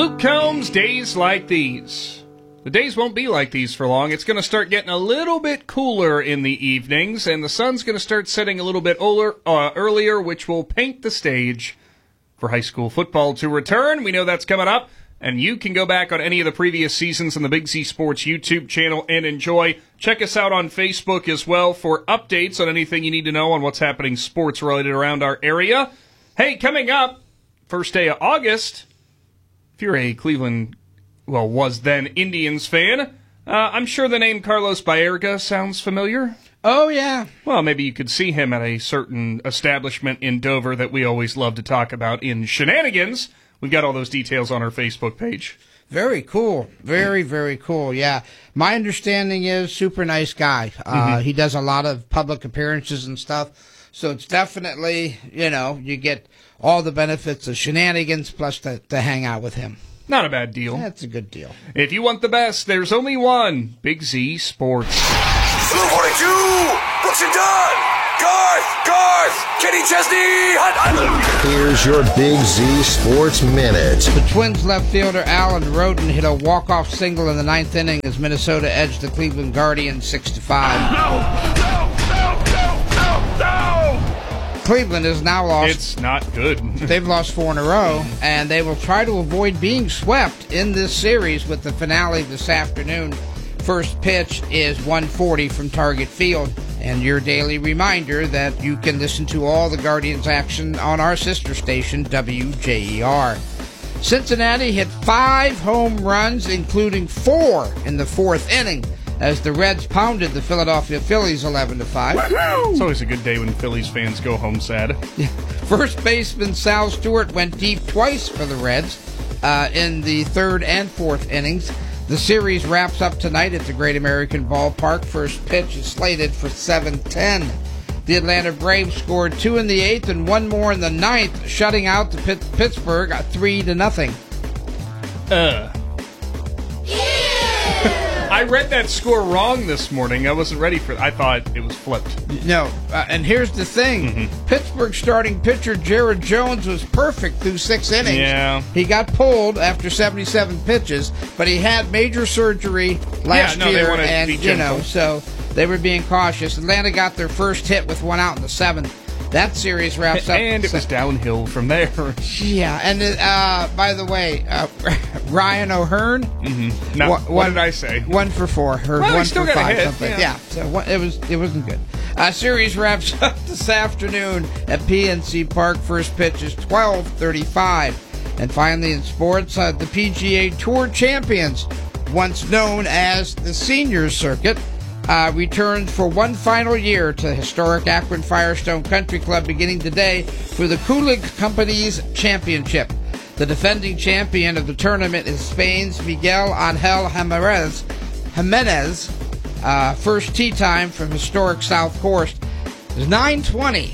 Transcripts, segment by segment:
Luke Combs, days like these. The days won't be like these for long. It's going to start getting a little bit cooler in the evenings, and the sun's going to start setting a little bit earlier, which will paint the stage for high school football to return. We know that's coming up, and you can go back on any of the previous seasons on the Big Z Sports YouTube channel and enjoy. Check us out on Facebook as well for updates on anything you need to know on what's happening sports-related around our area. Hey, coming up, first day of August, if you're a Cleveland, was then Indians fan, I'm sure the name Carlos Baerga sounds familiar. Oh, yeah. Well, maybe you could see him at a certain establishment in Dover that we always love to talk about in Shenanigans. We've got all those details on our Facebook page. Very cool. Very, very cool. Yeah. My understanding is super nice guy. He does a lot of public appearances and stuff. So it's definitely, you get all the benefits of Shenanigans plus to hang out with him. Not a bad deal. That's a good deal. If you want the best, there's only one. Big Z Sports. Blue 42! Brooks and Dunn! Garth! Kenny Chesney! Hunt! Here's your Big Z Sports Minute. The Twins left fielder Alan Roden hit a walk-off single in the ninth inning as Minnesota edged the Cleveland Guardians 6-5. No! Cleveland has now lost. It's not good. They've lost 4 in a row, and they will try to avoid being swept in this series with the finale this afternoon. First pitch is 1:40 from Target Field, and your daily reminder that you can listen to all the Guardians action on our sister station, WJER. Cincinnati hit 5 home runs, including 4 in the 4th inning, as the Reds pounded the Philadelphia Phillies 11-5. It's always a good day when Phillies fans go home sad. First baseman Sal Stewart went deep twice for the Reds in the 3rd and 4th innings. The series wraps up tonight at the Great American Ballpark. First pitch is slated for 7:10. The Atlanta Braves scored 2 in the 8th and 1 more in the 9th, shutting out the Pittsburgh 3-0. I read that score wrong this morning. I wasn't ready for it. I thought it was flipped. No, and here's the thing. Pittsburgh starting pitcher Jared Jones was perfect through 6 innings. Yeah. He got pulled after 77 pitches, but he had major surgery last year, and so they were being cautious. Atlanta got their first hit with 1 out in the 7th. That series wraps up. And it was downhill from there. Yeah, and by the way, Ryan O'Hearn. What did I say? 1 for 4. Or well, 1 still for got 5. a hit. Something. Yeah, so it wasn't good. Series wraps up this afternoon at PNC Park. First pitch is 12:35. And finally in sports, the PGA Tour champions, once known as the Seniors Circuit, returns for one final year to historic Akron Firestone Country Club beginning today for the Kulig Company's Championship. The defending champion of the tournament is Spain's Miguel Angel Jimenez. First tee time from historic South Coast is 9:20.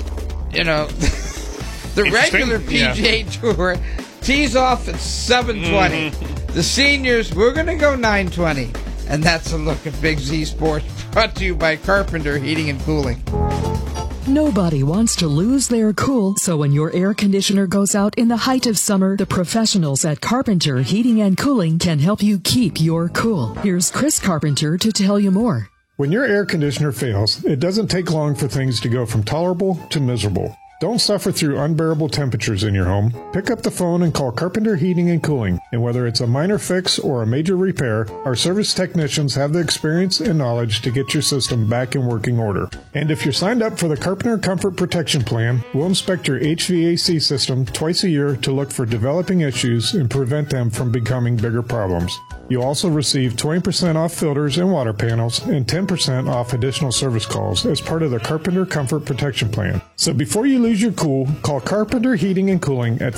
The regular PGA Tour tees off at 7:20. The seniors, we're going to go 9:20. And that's a look at Big Z Sports, brought to you by Carpenter Heating and Cooling. Nobody wants to lose their cool, so when your air conditioner goes out in the height of summer, the professionals at Carpenter Heating and Cooling can help you keep your cool. Here's Chris Carpenter to tell you more. When your air conditioner fails, it doesn't take long for things to go from tolerable to miserable. Don't suffer through unbearable temperatures in your home. Pick up the phone and call Carpenter Heating and Cooling. And whether it's a minor fix or a major repair, our service technicians have the experience and knowledge to get your system back in working order. And if you're signed up for the Carpenter Comfort Protection Plan, we'll inspect your HVAC system twice a year to look for developing issues and prevent them from becoming bigger problems. You'll also receive 20% off filters and water panels and 10% off additional service calls as part of the Carpenter Comfort Protection Plan. So before you lose your cool, call Carpenter Heating and Cooling at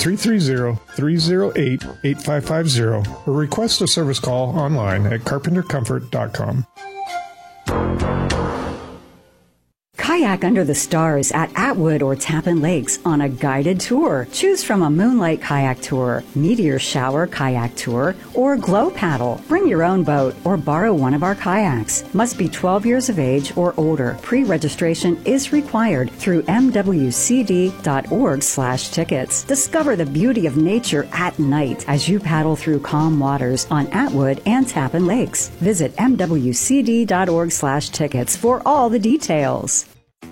330-308-8550 or request a service call online at carpentercomfort.com. Kayak under the stars at Atwood or Tappan Lakes on a guided tour. Choose from a Moonlight Kayak Tour, Meteor Shower Kayak Tour, or Glow Paddle. Bring your own boat or borrow one of our kayaks. Must be 12 years of age or older. Pre-registration is required through mwcd.org/tickets. Discover the beauty of nature at night as you paddle through calm waters on Atwood and Tappan Lakes. Visit mwcd.org/tickets for all the details.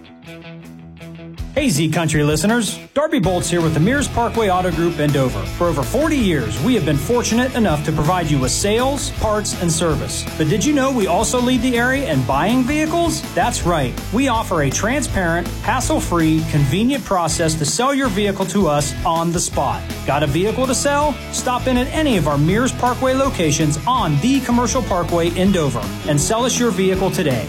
Hey Z Country listeners, Darby Bolts here with the Mears Parkway Auto Group in Dover. For over 40 years, we have been fortunate enough to provide you with sales, parts, and service. But did you know we also lead the area in buying vehicles? That's right. We offer a transparent, hassle-free, convenient process to sell your vehicle to us on the spot. Got a vehicle to sell? Stop in at any of our Mears Parkway locations on the Commercial Parkway in Dover and sell us your vehicle today.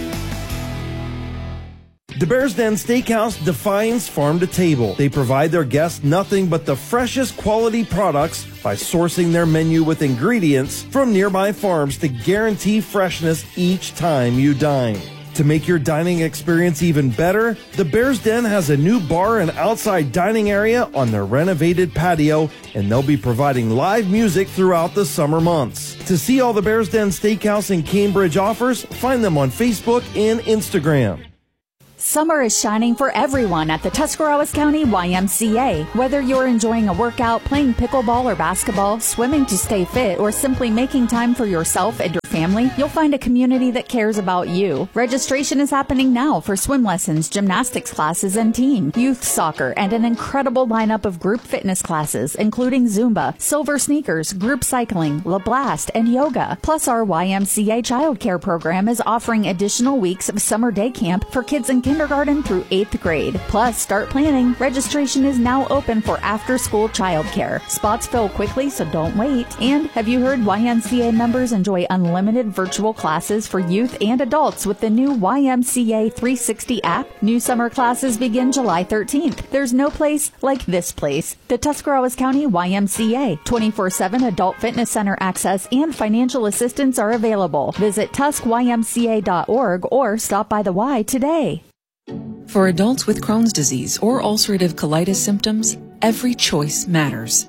The Bears Den Steakhouse defines farm to table. They provide their guests nothing but the freshest quality products by sourcing their menu with ingredients from nearby farms to guarantee freshness each time you dine. To make your dining experience even better, the Bears Den has a new bar and outside dining area on their renovated patio, and they'll be providing live music throughout the summer months. To see all the Bears Den Steakhouse in Cambridge offers, find them on Facebook and Instagram. Summer is shining for everyone at the Tuscarawas County YMCA. Whether you're enjoying a workout, playing pickleball or basketball, swimming to stay fit, or simply making time for yourself and your family, you'll find a community that cares about you. Registration is happening now for swim lessons, gymnastics classes, and team, youth soccer, and an incredible lineup of group fitness classes, including Zumba, Silver Sneakers, group cycling, La Blast, and yoga. Plus, our YMCA childcare program is offering additional weeks of summer day camp for kids in kindergarten through 8th grade. Plus, start planning. Registration is now open for after-school childcare. Spots fill quickly, so don't wait. And have you heard YMCA members enjoy unlimited virtual classes for youth and adults with the new YMCA 360 app? New summer classes begin July 13th. There's no place like this place. The Tuscarawas County YMCA. 24/7 adult fitness center access and financial assistance are available. Visit TuscYMCA.org or stop by the Y today. For adults with Crohn's disease or ulcerative colitis symptoms, every choice matters.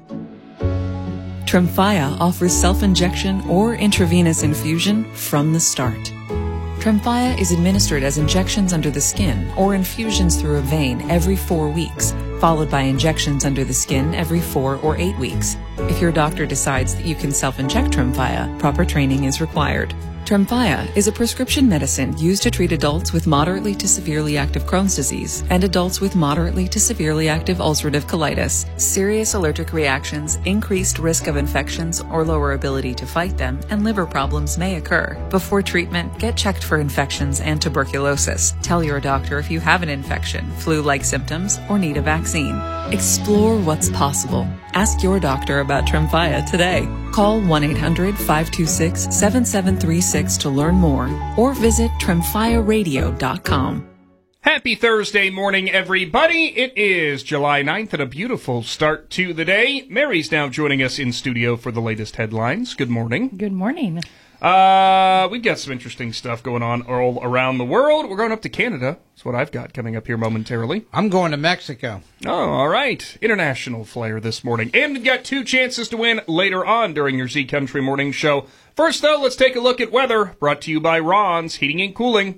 Tremfya offers self-injection or intravenous infusion from the start. Tremfya is administered as injections under the skin or infusions through a vein every 4 weeks, followed by injections under the skin every 4 or 8 weeks. If your doctor decides that you can self-inject Tremfya, proper training is required. Tremfya is a prescription medicine used to treat adults with moderately to severely active Crohn's disease and adults with moderately to severely active ulcerative colitis. Serious allergic reactions, increased risk of infections or lower ability to fight them, and liver problems may occur. Before treatment, get checked for infections and tuberculosis. Tell your doctor if you have an infection, flu-like symptoms, or need a vaccine. Explore what's possible. Ask your doctor about Tremfya today. Call 1-800-526-7736 to learn more or visit TremfyaRadio.com. Happy Thursday morning, everybody. It is July 9th and a beautiful start to the day. Mary's now joining us in studio for the latest headlines. Good morning. Good morning. We've got some interesting stuff going on all around the world. We're going up to Canada. That's what I've got coming up here momentarily. I'm going to Mexico. Oh, all right. International flair this morning. And we've got 2 chances to win later on during your Z Country Morning Show. First, though, let's take a look at weather, brought to you by Ron's Heating and Cooling.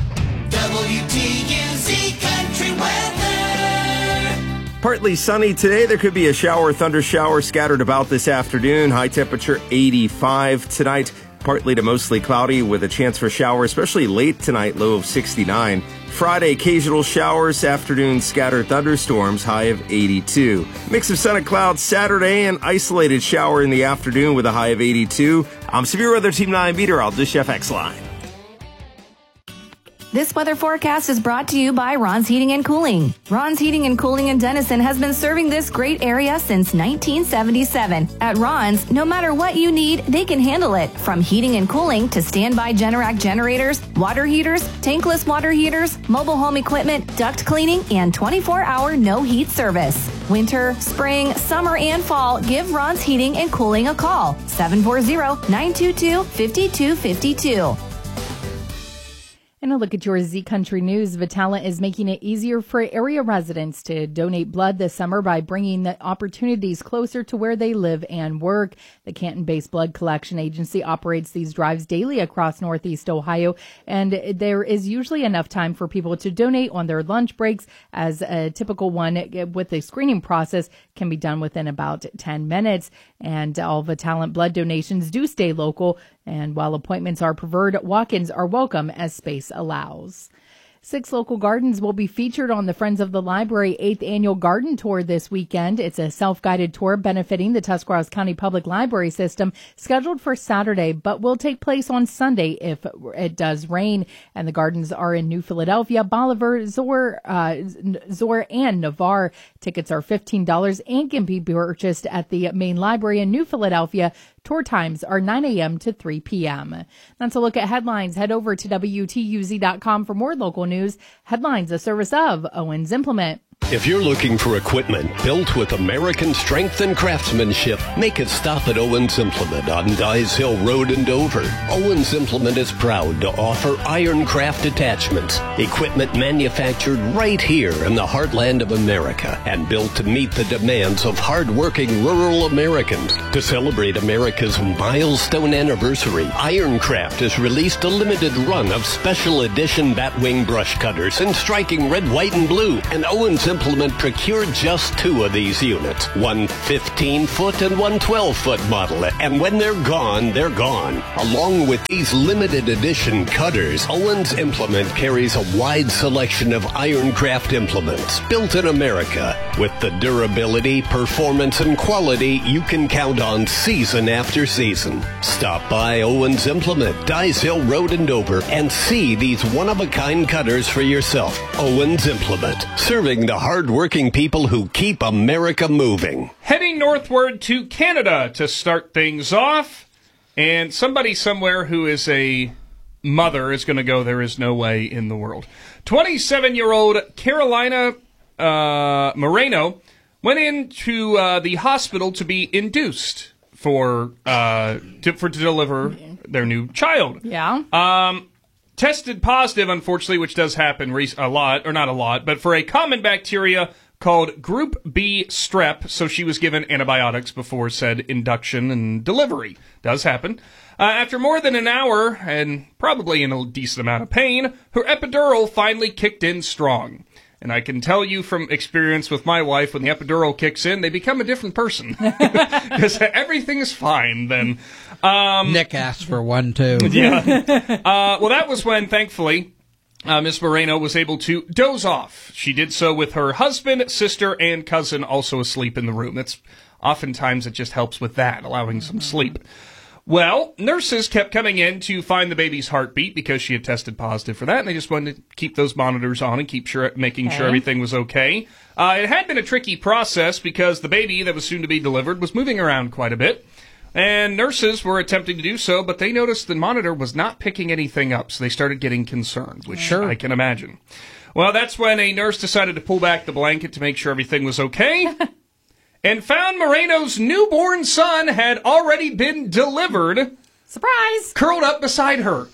WTUZ Country Weather. Partly sunny today. There could be a shower, thunder shower scattered about this afternoon. High temperature 85 tonight. Partly to mostly cloudy with a chance for showers, especially late tonight, low of 69. Friday, occasional showers, afternoon scattered thunderstorms, high of 82. Mix of sun and clouds Saturday, an isolated shower in the afternoon with a high of 82. I'm Severe Weather Team 9 meteorologist Jeff Exline. This weather forecast is brought to you by Ron's Heating and Cooling. Ron's Heating and Cooling in Denison has been serving this great area since 1977. At Ron's, no matter what you need, they can handle it. From heating and cooling to standby Generac generators, water heaters, tankless water heaters, mobile home equipment, duct cleaning, and 24-hour no-heat service. Winter, spring, summer, and fall, give Ron's Heating and Cooling a call. 740-922-5252. And a look at your Z Country News. Vitalant is making it easier for area residents to donate blood this summer by bringing the opportunities closer to where they live and work. The Canton-based blood collection agency operates these drives daily across Northeast Ohio, and there is usually enough time for people to donate on their lunch breaks, as a typical one with the screening process can be done within about 10 minutes. And all Vitalant blood donations do stay local, and while appointments are preferred, walk-ins are welcome as space allows. 6 local gardens will be featured on the Friends of the Library 8th Annual Garden Tour this weekend. It's a self-guided tour benefiting the Tuscarawas County Public Library System, scheduled for Saturday, but will take place on Sunday if it does rain. And the gardens are in New Philadelphia, Bolivar, Zor, and Navarre. Tickets are $15 and can be purchased at the main library in New Philadelphia. Tour times are 9 a.m. to 3 p.m. That's a look at headlines. Head over to WTUZ.com for more local news. Headlines, a service of Owens Implement. If you're looking for equipment built with American strength and craftsmanship, make it stop at Owens Implement on Dyes Hill Road in Dover. Owens Implement is proud to offer Ironcraft attachments, equipment manufactured right here in the heartland of America and built to meet the demands of hard-working rural Americans. To celebrate America's milestone anniversary, Ironcraft has released a limited run of special edition Batwing brush cutters in striking red, white, and blue, and Owens Implement procured just 2 of these units, one 15-foot and one 12-foot model, and when they're gone, they're gone. Along with these limited edition cutters, Owens Implement carries a wide selection of Ironcraft implements built in America with the durability, performance, and quality you can count on season after season. Stop by Owens Implement, Dyes Hill Road in Dover, and see these one-of-a-kind cutters for yourself. Owens Implement, serving the hard-working people who keep America moving. Heading northward to Canada to start things off, and somebody somewhere who is a mother is going to go, there is no way in the world. 27-year-old Carolina Moreno went into the hospital to be induced to deliver their new child. Yeah. Tested positive, unfortunately, which does happen a lot, or not a lot, but for a common bacteria called Group B strep, so she was given antibiotics before said induction and delivery. Does happen. After more than an hour, and probably in a decent amount of pain, her epidural finally kicked in strong. And I can tell you from experience with my wife, when the epidural kicks in, they become a different person. Because everything is fine then. Nick asked for one, too. Yeah. Well, that was when, thankfully, Miss Moreno was able to doze off. She did so with her husband, sister, and cousin also asleep in the room. That's oftentimes it just helps with that, allowing some sleep. Well, nurses kept coming in to find the baby's heartbeat because she had tested positive for that, and they just wanted to keep those monitors on and making sure everything was okay. It had been a tricky process because the baby that was soon to be delivered was moving around quite a bit, and nurses were attempting to do so, but they noticed the monitor was not picking anything up, so they started getting concerned, which I can imagine. Well, that's when a nurse decided to pull back the blanket to make sure everything was okay. And found Moreno's newborn son had already been delivered. Surprise! Curled up beside her.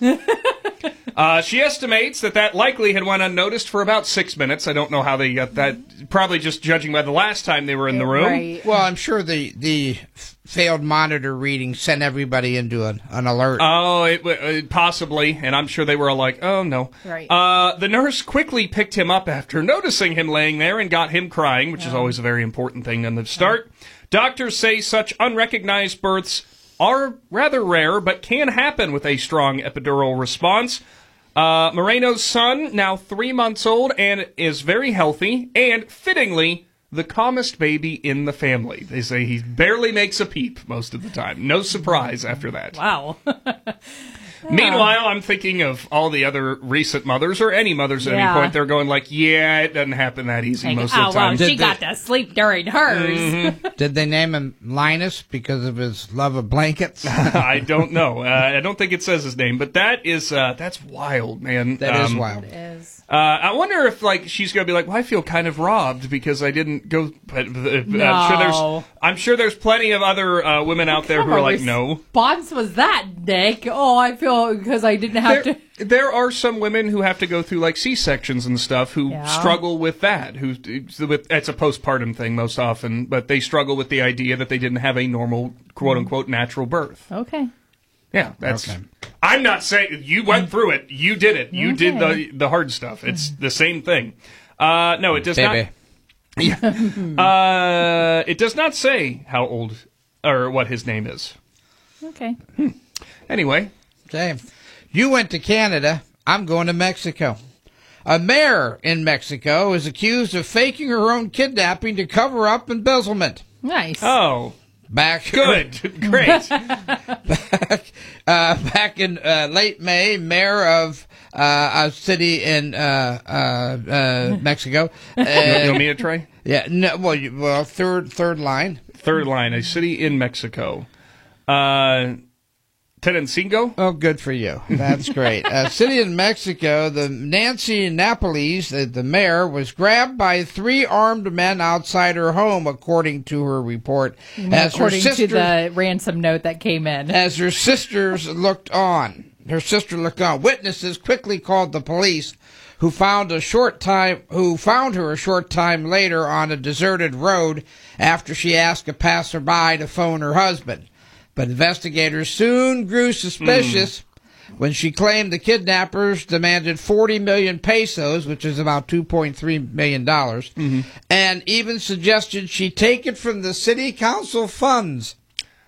She estimates that likely had went unnoticed for about 6 minutes. I don't know how they got that. Probably just judging by the last time they were in the room. Right. Well, I'm sure the failed monitor reading sent everybody into an alert. Oh, it possibly. And I'm sure they were all like, oh, no. Right. The nurse quickly picked him up after noticing him laying there and got him crying, which is always a very important thing on the start. Doctors say such unrecognized births are rather rare, but can happen with a strong epidural response. Moreno's son, now 3 months old, and is very healthy, and fittingly, the calmest baby in the family. They say he barely makes a peep most of the time. No surprise after that. Wow. Meanwhile, I'm thinking of all the other recent mothers, or any mothers at any point. They're going like, yeah, it doesn't happen that easy most of the time. Well, she got to sleep during hers. Mm-hmm. Did they name him Linus because of his love of blankets? I don't know. I don't think it says his name, but that's wild, man. That is wild. It is. I wonder if she's going to be like, well, I feel kind of robbed because I didn't go. But I'm sure there's plenty of other women out there who are like, no. Response was that, Nick? Oh, I feel know, because I didn't have to. There are some women who have to go through like C-sections and stuff who struggle with that. It's a postpartum thing most often, but they struggle with the idea that they didn't have a normal, quote unquote, natural birth. Okay. Yeah, that's. Okay. I'm not saying you went through it. You did it. You did the hard stuff. It's the same thing. No, it does not. It does not say how old or what his name is. Okay. Anyway. Okay. You went to Canada. I'm going to Mexico. A mayor in Mexico is accused of faking her own kidnapping to cover up embezzlement. Nice. Oh. Good. Great. Back in late May, mayor of a city in Mexico. You want me to try? Yeah. No. Well, third line. Third line. A city in Mexico. Tenancingo? Oh, good for you. That's great. A city in Mexico, the Nancy Napoles, the mayor, was grabbed by 3 armed men outside her home, according to her report. According to the ransom note that came in. As her sisters looked on. Witnesses quickly called the police, who found her a short time later on a deserted road after she asked a passerby to phone her husband. But investigators soon grew suspicious when she claimed the kidnappers demanded 40 million pesos, which is about $2.3 million, and even suggested she take it from the city council funds.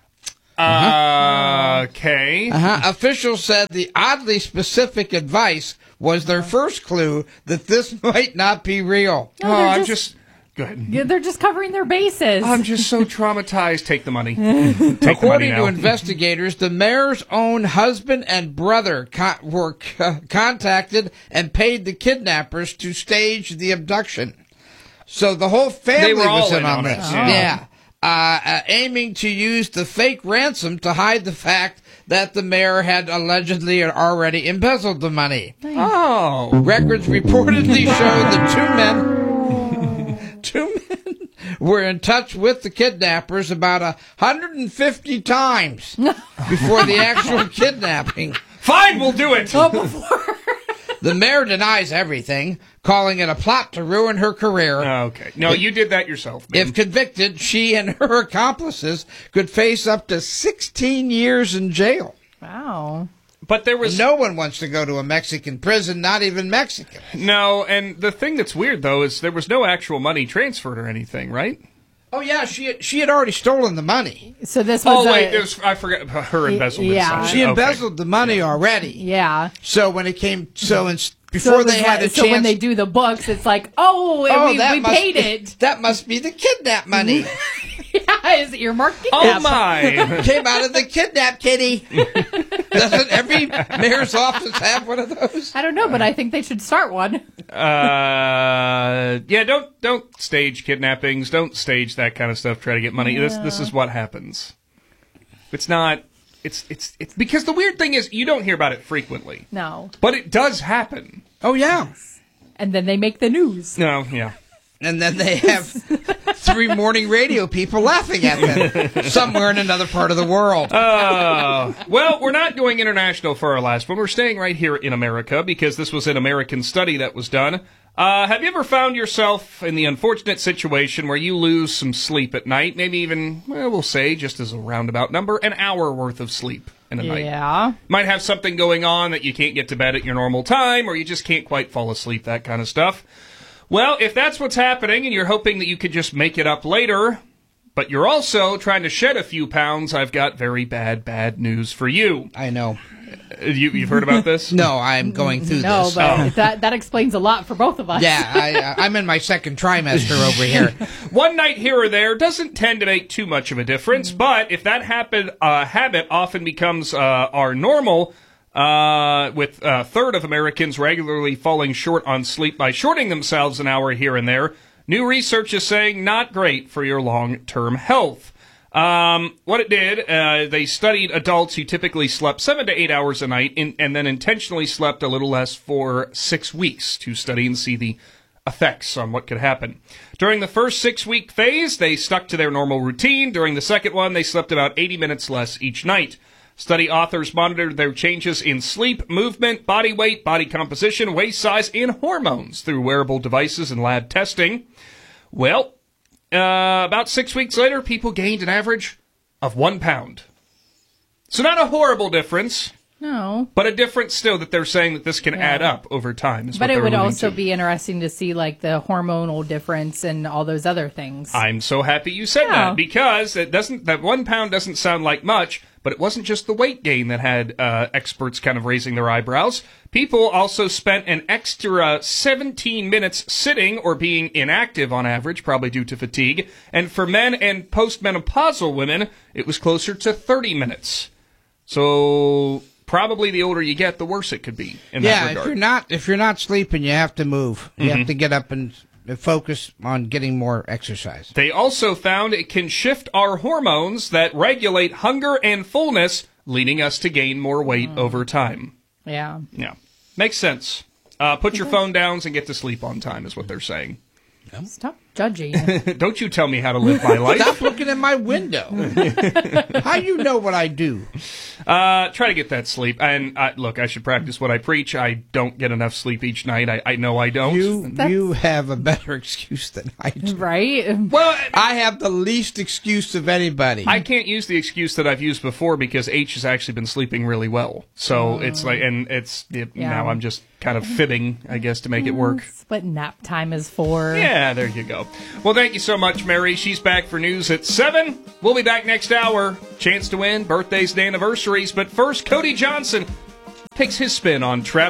Okay. Officials said the oddly specific advice was their first clue that this might not be real. No, I'm just... Go ahead. Yeah, they're just covering their bases. I'm just so traumatized. Take the money. According to investigators, the mayor's own husband and brother were contacted and paid the kidnappers to stage the abduction. So the whole family was in on this. Aiming to use the fake ransom to hide the fact that the mayor had allegedly already embezzled the money. Oh. Records reportedly showed the two men were in touch with the kidnappers about 150 times before the actual kidnapping. Fine, we'll do it. The mayor denies everything, calling it a plot to ruin her career. Okay. No, you did that yourself, man. If convicted, she and her accomplices could face up to 16 years in jail. Wow. But there was... No one wants to go to a Mexican prison, not even Mexican. No, and the thing that's weird, though, is there was no actual money transferred or anything, right? Oh, yeah, she had already stolen the money. So this was I forgot her embezzlement. Yeah. She embezzled the money already. Yeah. So when it came... Before they had a chance... So when they do the books, it's like, we paid it. That must be the kidnap money. Yeah, is it earmarked kidnap? Oh, my. Came out of the kidnap kitty. Doesn't every mayor's office have one of those? I don't know, but I think they should start one. Yeah, don't stage kidnappings. Don't stage that kind of stuff. Try to get money. Yeah. This is what happens. It's not... It's because the weird thing is you don't hear about it frequently. No. But it does happen. Oh, yeah. And then they make the news. No, yeah. And then they have 3 morning radio people laughing at them somewhere in another part of the world. Well, we're not going international for our last one. We're staying right here in America because this was an American study that was done. Have you ever found yourself in the unfortunate situation where you lose some sleep at night? Maybe even, we'll say, just as a roundabout number, an hour worth of sleep in a night. Yeah. Might have something going on that you can't get to bed at your normal time, or you just can't quite fall asleep, that kind of stuff. Well, if that's what's happening and you're hoping that you could just make it up later, but you're also trying to shed a few pounds, I've got very bad news for you. I know. You've heard about this? No, I'm going through this. No, but that explains a lot for both of us. Yeah, I'm in my second trimester over here. One night here or there doesn't tend to make too much of a difference, but if that habit often becomes our normal, with a third of Americans regularly falling short on sleep by shorting themselves an hour here and there, new research is saying not great for your long-term health. What it did, they studied adults who typically slept 7 to 8 hours a night and then intentionally slept a little less for 6 weeks to study and see the effects on what could happen. During the first 6-week phase, they stuck to their normal routine. During the second one, they slept about 80 minutes less each night. Study authors monitored their changes in sleep, movement, body weight, body composition, waist size, and hormones through wearable devices and lab testing. Well, about 6 weeks later, people gained an average of 1 pound. So not a horrible difference. No. But a difference still that they're saying that this can add up over time. But it would also be interesting to see like the hormonal difference and all those other things. I'm so happy you said that, because that 1 pound doesn't sound like much, but it wasn't just the weight gain that had experts kind of raising their eyebrows. People also spent an extra 17 minutes sitting or being inactive on average, probably due to fatigue. And for men and postmenopausal women, it was closer to 30 minutes. So probably the older you get, the worse it could be in that regard. If you're not sleeping, you have to move. You have to get up and focus on getting more exercise. They also found it can shift our hormones that regulate hunger and fullness, leading us to gain more weight over time. Yeah. Yeah. Makes sense. Put your phone down and get to sleep on time is what they're saying. Stop judging. Don't you tell me how to live my life. Stop looking in my window. How you know what I do? Try to get that sleep. And look, I should practice what I preach. I don't get enough sleep each night. I know I don't. You have a better excuse than I do. Right? Well, I have the least excuse of anybody. I can't use the excuse that I've used before because H has actually been sleeping really well. So it's like, and now I'm just kind of fibbing, I guess, to make it work. That's what nap time is for. Yeah, there you go. Well, thank you so much, Mary. She's back for news at 7. We'll be back next hour. Chance to win, birthdays and anniversaries. But first, Cody Johnson takes his spin on travel.